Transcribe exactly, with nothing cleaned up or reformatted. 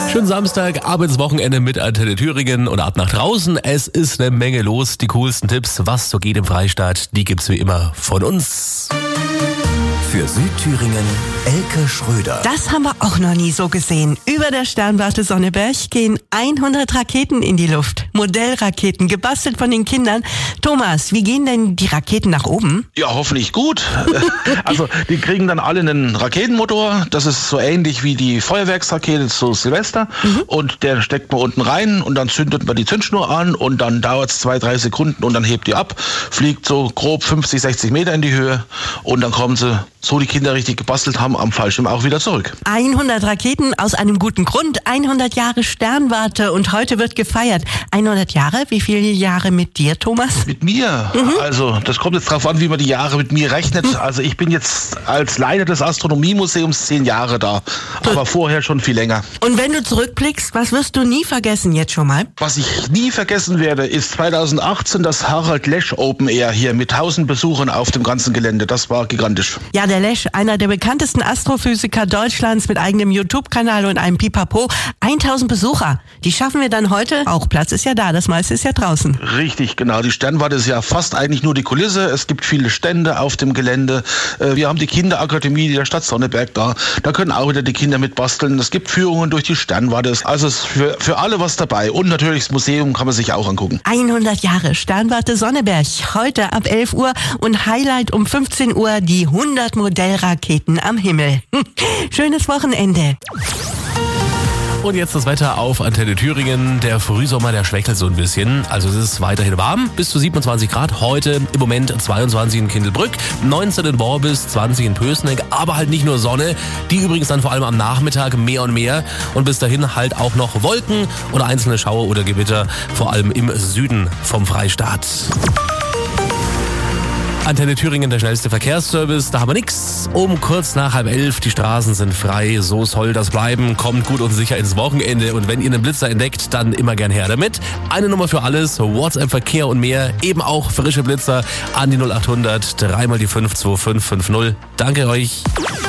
Schönen Samstag, ab ins Wochenende mit Antenne Thüringen und ab nach draußen. Es ist eine Menge los. Die coolsten Tipps, was so geht im Freistaat, die gibt's wie immer von uns. Für Südthüringen Elke Schröder. Das haben wir auch noch nie so gesehen. Über der Sternwarte Sonneberg gehen hundert Raketen in die Luft. Modellraketen, gebastelt von den Kindern. Thomas, wie gehen denn die Raketen nach oben? Ja, hoffentlich gut. Also die kriegen dann alle einen Raketenmotor. Das ist so ähnlich wie die Feuerwerksrakete zu Silvester. Mhm. Und der steckt man unten rein und dann zündet man die Zündschnur an und dann dauert es zwei, drei Sekunden und dann hebt die ab. Fliegt so grob fünfzig, sechzig Meter in die Höhe und dann kommen sie, so die Kinder richtig gebastelt haben, am Fallschirm auch wieder zurück. hundert Raketen aus einem guten Grund. hundert Jahre Sternwarte und heute wird gefeiert. hundert Jahre? Wie viele Jahre mit dir, Thomas? Mit mir? Mhm. Also das kommt jetzt drauf an, wie man die Jahre mit mir rechnet. Mhm. Also ich bin jetzt als Leiter des Astronomiemuseums zehn Jahre da, aber vorher schon viel länger. Und wenn du zurückblickst, was wirst du nie vergessen jetzt schon mal? Was ich nie vergessen werde, ist zweitausendachtzehn das Harald Lesch Open Air hier mit tausend Besuchern auf dem ganzen Gelände. Das war gigantisch. Ja, der Lesch, einer der bekanntesten Astrophysiker Deutschlands mit eigenem YouTube-Kanal und einem Pipapo. tausend Besucher. Die schaffen wir dann heute. Auch Platz ist ja da, das meiste ist ja draußen. Richtig, genau. Die Sternwarte ist ja fast eigentlich nur die Kulisse. Es gibt viele Stände auf dem Gelände. Wir haben die Kinderakademie der Stadt Sonneberg da. Da können auch wieder die Kinder mit basteln. Es gibt Führungen durch die Sternwarte. Also es ist für, für alle was dabei. Und natürlich das Museum kann man sich auch angucken. hundert Jahre Sternwarte Sonneberg. Heute ab elf Uhr und Highlight um fünfzehn Uhr die hundert Modellraketen am Himmel. Schönes Wochenende. Und jetzt das Wetter auf Antenne Thüringen. Der Frühsommer, der schwächelt so ein bisschen. Also es ist weiterhin warm, bis zu siebenundzwanzig Grad. Heute im Moment zweiundzwanzig in Kindelbrück, neunzehn in Worbis, zwanzig in Pößneck. Aber halt nicht nur Sonne, die übrigens dann vor allem am Nachmittag mehr und mehr. Und bis dahin halt auch noch Wolken oder einzelne Schauer oder Gewitter, vor allem im Süden vom Freistaat. Antenne Thüringen, der schnellste Verkehrsservice, da haben wir nix. Um kurz nach halb elf, die Straßen sind frei, so soll das bleiben. Kommt gut und sicher ins Wochenende und wenn ihr einen Blitzer entdeckt, dann immer gern her damit. Eine Nummer für alles, WhatsApp, Verkehr und mehr, eben auch frische Blitzer an die null acht hundert, dreimal die fünf zwei fünf fünf null. Danke euch.